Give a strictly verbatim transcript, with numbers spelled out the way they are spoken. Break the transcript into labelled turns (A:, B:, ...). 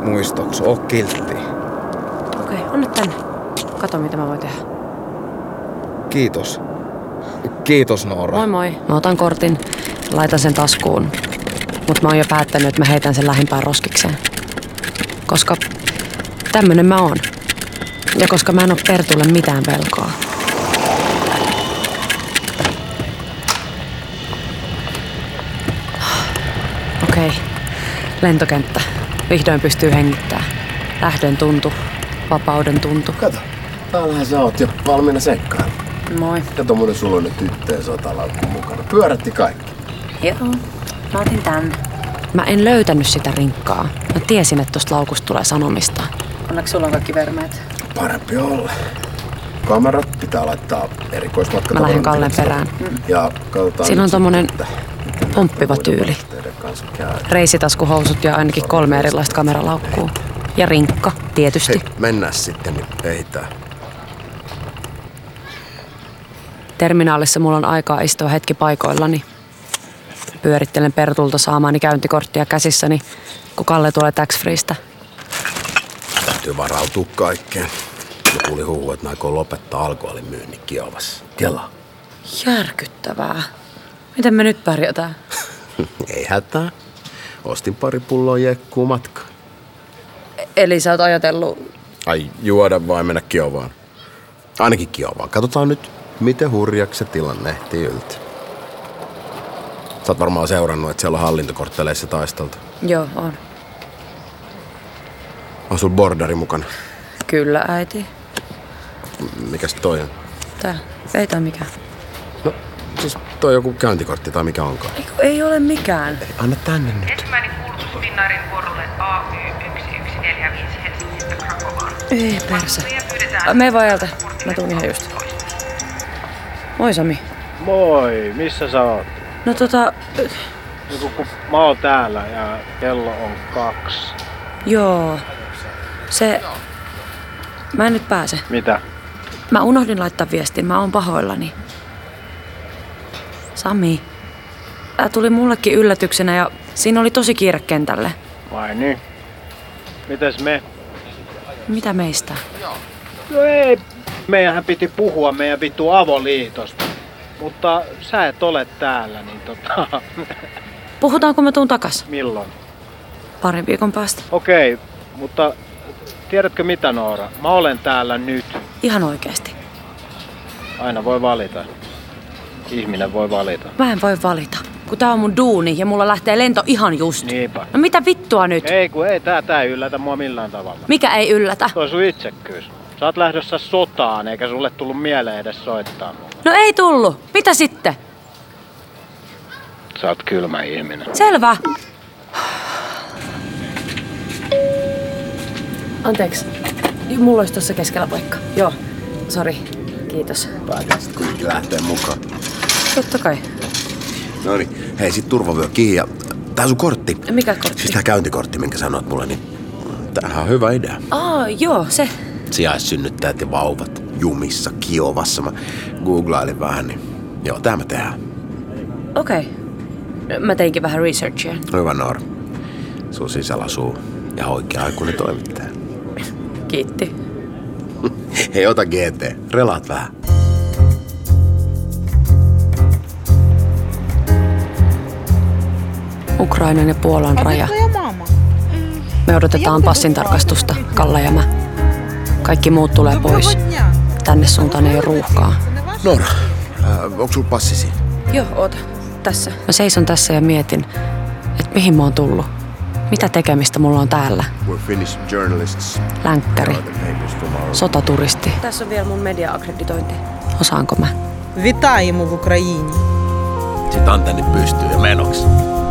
A: muistoksi. Oo kiltti.
B: Okei, anna tänne. Kato, mitä mä voin tehdä.
A: Kiitos. Kiitos, Noora.
B: Moi moi. Mä otan kortin, laitan sen taskuun. Mut mä oon jo päättänyt, että mä heitän sen lähimpään roskikseen. Koska tämmönen mä oon. Ja koska mä en oo Pertulle mitään velkaa. Okei. Lentokenttä. Vihdoin pystyy hengittämään. Lähdön tuntu. Vapauden tuntu.
C: Kato, täällähän sä oot jo valmiina seikkaan.
B: Moi.
C: Kato monen suloinen tyttöjen sotalaukku mukana. Pyörätti kaikki.
B: Joo. Mä otin tän. Mä en löytänyt sitä rinkkaa. Mä tiesin, että tosta laukusta tulee sanomista. Onneksi sulla on kaikki vermeet.
C: Parempi olla. Kamerat pitää laittaa erikoismatkatavaran.
B: Mä lähden Kallen perään.
C: Ja katsotaan.
B: Siinä on tommonen pomppiva tyyli. Reisitaskuhousut ja ainakin kolme erilaista kameralaukkuu. Ja rinkka, tietysti.
C: Hei, mennään sitten, niin ehditään.
B: Terminaalissa mulla on aikaa istua hetki paikoillani. Pyörittelen Pertulta saamaani käyntikorttia käsissäni, kun Kalle tulee tax-freestä.
C: Täytyy varautua kaikkeen. Mä kuulin huhu, että aikoo lopettaa alkoholin myynnin Kiovassa. Kela.
B: Järkyttävää. Miten me nyt pärjätään?
C: Ei hätää. Ostin pari pulloa jekkuu matkaan.
B: Eli sä oot ajatellut...
C: Ai juoda vai mennä Kiovaan? Ainakin Kiovaan. Katsotaan nyt, miten hurjaksi se tilanne ehtii yltä. Sä oot varmaan seurannut, että siellä on hallintokortteleissa taisteltu.
B: Joo, on.
C: On sul borderi mukana?
B: Kyllä, äiti.
C: Mikäs toi on?
B: Tää. Ei tää mikään.
C: No, siis toi joku käyntikortti tai mikä onkaan.
B: Ei, ei ole mikään.
C: Ei, anna tänne nyt.
D: Ensimmäinen kuulutus Finnairin vuorolle A Y yksi yksi neljä viisi Helsingistä Krakovaan.
B: Ei perse. Mene vaan ajalta. Mä tuun ihan just. Moi Sami.
E: Moi, missä sä oot?
B: No tota...
E: Joku, kun mä oon täällä ja kello on kaksi.
B: Joo. Se... Mä en nyt pääse.
E: Mitä?
B: Mä unohdin laittaa viestin. Mä oon pahoillani. Sami. Tää tuli mullekin yllätyksenä ja siinä oli tosi kiire kentälle.
E: Vai niin? Mites me?
B: Mitä meistä?
E: No ei. Meidänhän piti puhua meidän vittu avoliitosta. Mutta sä et ole täällä, niin tota...
B: Puhutaanko mä tuun takas?
E: Milloin?
B: Parin viikon päästä.
E: Okei, mutta tiedätkö mitä, Noora? Mä olen täällä nyt.
B: Ihan oikeesti.
E: Aina voi valita. Ihminen voi valita.
B: Mä en voi valita, kun tää on mun duuni ja mulla lähtee lento ihan just.
E: Niinpä.
B: No mitä vittua nyt?
E: Ei kun ei, tää, tää ei yllätä mua millään tavalla.
B: Mikä ei yllätä?
E: Toi sun itsekkyys. Sä oot lähdössä sotaan, eikä sulle tullut mieleen edes soittaa mulle.
B: No ei tullu. Mitä sitten?
E: Sä oot kylmä ihminen.
B: Selvä. Anteeksi. Mulla olisi tuossa keskellä paikka. Joo. Sori. Kiitos.
C: Päätin sit kuitenkin lähteä mukaan.
B: Totta kai.
C: Noniin, hei sit turvavyö kiinni ja... Tää sun kortti.
B: Mikä kortti?
C: Siis tää käyntikortti, minkä sanoit mulle, niin... Tämähän on hyvä idea.
B: Aa, joo, se.
C: Sijaissynnyttäjät ja vauvat jumissa Kiovassa. Mä googlailin vähän, niin... Joo, tää me tehdään.
B: Okei. Okay. Mä teinkin vähän researchia.
C: Hyvä, Noora. Sun sisällä asuu ja oikea-aikuinen toimittaja.
B: Kiitti.
C: Hei, ota G T. Relaat vähän.
B: Ukrainan ja Puolan raja. Me odotetaan passintarkastusta, Kalle ja mä. Kaikki muut tulee pois. Tänne suuntaan ei ole ruuhkaa.
C: Noora, äh, onko sulla passisi?
B: Joo, oota. Tässä. Mä seison tässä ja mietin, että mihin mä oon tullut. Mitä tekemistä mulla on täällä?
C: We're Finnish journalists.
B: Länkkäri. Sotaturisti. Tässä on vielä mun media-akkreditointi. Osaanko mä?
F: Вітаємо в Україні.
C: Sit antenni pystyy ja menoksi.